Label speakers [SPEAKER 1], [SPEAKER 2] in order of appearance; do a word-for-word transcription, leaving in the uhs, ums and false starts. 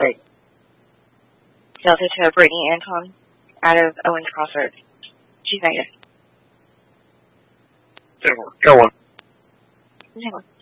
[SPEAKER 1] Wait. Delta to Brittany Anton out of Owens Crossroads. She's negative.
[SPEAKER 2] Go on.
[SPEAKER 1] Hang on.